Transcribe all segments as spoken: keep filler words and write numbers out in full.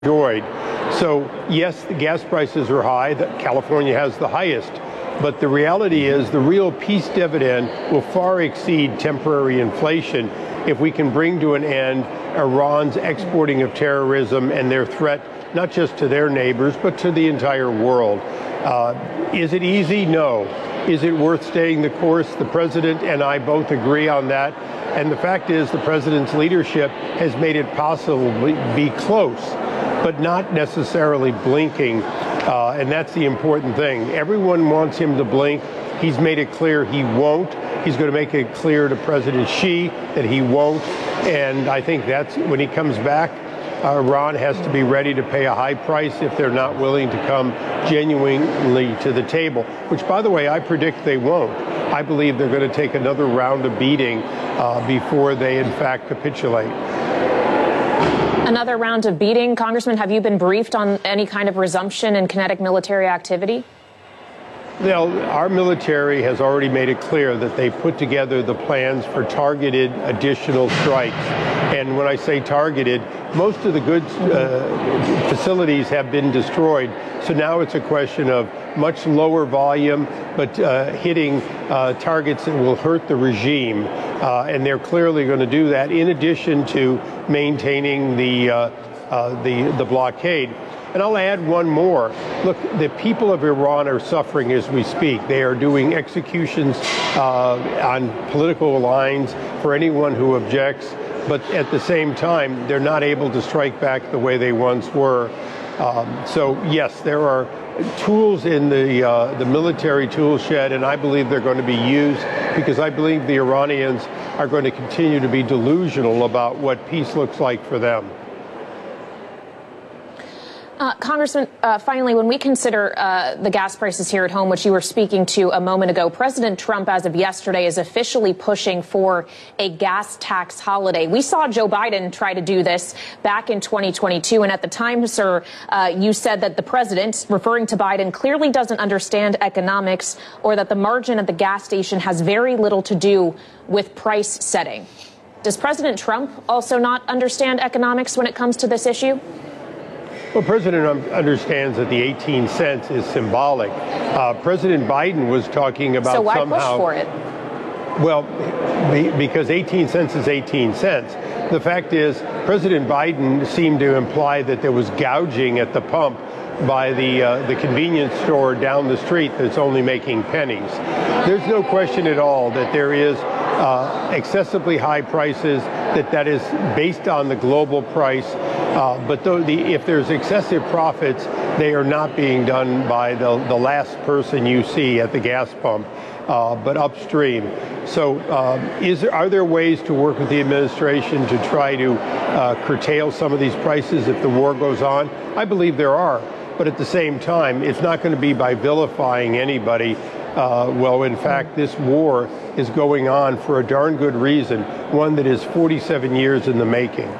enjoyed. So yes, the gas prices are high. That California has the highest. But the reality is the real peace dividend will far exceed temporary inflation if we can bring to an end Iran's exporting of terrorism and their threat, not just to their neighbors, but to the entire world. Uh, is it easy? No. Is it worth staying the course? The president and I both agree on that. And the fact is the president's leadership has made it possible to be close, but not necessarily blinking. Uh, and that's the important thing. Everyone wants him to blink. He's made it clear he won't. He's going to make it clear to President Xi that he won't. And I think that's when he comes back, uh, Iran has to be ready to pay a high price if they're not willing to come genuinely to the table, which, by the way, I predict they won't. I believe they're going to take another round of beating uh, before they, in fact, capitulate. Another round of beating. Congressman, have you been briefed on any kind of resumption in kinetic military activity? Well, our military has already made it clear that they put together the plans for targeted additional strikes. And when I say targeted, most of the good uh, facilities have been destroyed. So now it's a question of much lower volume, but uh, hitting uh, targets that will hurt the regime. Uh, and they're clearly going to do that in addition to maintaining the, uh, uh, the, the blockade. And I'll add one more. Look, the people of Iran are suffering as we speak. They are doing executions uh, on political lines for anyone who objects. But at the same time, they're not able to strike back the way they once were. Um, so, yes, there are tools in the, uh, the military tool shed, and I believe they're going to be used because I believe the Iranians are going to continue to be delusional about what peace looks like for them. Uh, Congressman, uh, finally, when we consider uh, the gas prices here at home, which you were speaking to a moment ago, President Trump, as of yesterday, is officially pushing for a gas tax holiday. We saw Joe Biden try to do this back in twenty twenty-two. And at the time, sir, uh, you said that the president, referring to Biden, clearly doesn't understand economics or that the margin at the gas station has very little to do with price setting. Does President Trump also not understand economics when it comes to this issue? Well, President understands that the eighteen cents is symbolic. Uh, President Biden was talking about so why somehow. push for it? Well, because eighteen cents is eighteen cents. The fact is, President Biden seemed to imply that there was gouging at the pump by the uh, the convenience store down the street that's only making pennies. There's no question at all that there is uh, excessively high prices, that that is based on the global price. Uh, but though the, if there's excessive profits, they are not being done by the, the last person you see at the gas pump, uh, but upstream. So um, is there, are there ways to work with the administration to try to uh, curtail some of these prices if the war goes on? I believe there are. But at the same time, it's not going to be by vilifying anybody. Uh, well, in fact, this war is going on for a darn good reason, one that is forty-seven years in the making.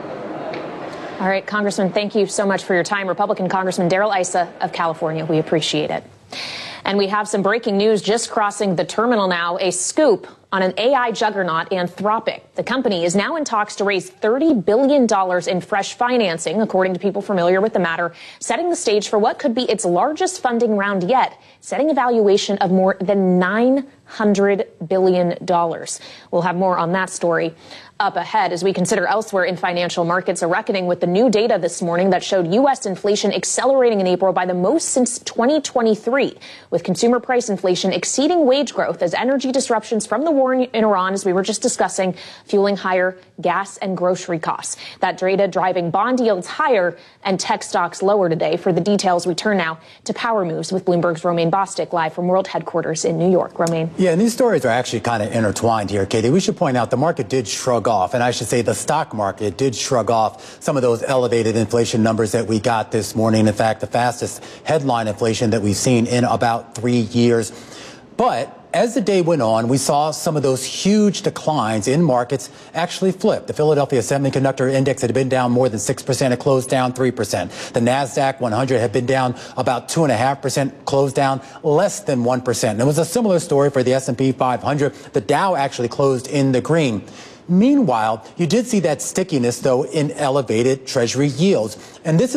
All right, Congressman, thank you so much for your time. Republican Congressman Darrell Issa of California. We appreciate it. And we have some breaking news just crossing the terminal now, a scoop on an A I juggernaut, Anthropic. The company is now in talks to raise thirty billion dollars in fresh financing, according to people familiar with the matter, setting the stage for what could be its largest funding round yet, setting a valuation of more than nine hundred billion dollars. We'll have more on that story up ahead as we consider elsewhere in financial markets a reckoning with the new data this morning that showed U S inflation accelerating in April by the most since twenty twenty-three, with consumer price inflation exceeding wage growth as energy disruptions from the war in Iran, as we were just discussing, fueling higher gas and grocery costs. That data driving bond yields higher and tech stocks lower today. For the details, we turn now to Power Moves with Bloomberg's Romaine Bostick, live from World Headquarters in New York. Romaine. Yeah, and these stories are actually kind of intertwined here, Katie. We should point out the market did shrug off, and I should say the stock market did shrug off some of those elevated inflation numbers that we got this morning. In fact, the fastest headline inflation that we've seen in about three years. But as the day went on, we saw some of those huge declines in markets actually flip. The Philadelphia Semiconductor Index had been down more than six percent. It closed down three percent. The NASDAQ one hundred had been down about two point five percent, closed down less than one percent. And it was a similar story for the S and P five hundred. The Dow actually closed in the green. Meanwhile, you did see that stickiness, though, in elevated Treasury yields. And this is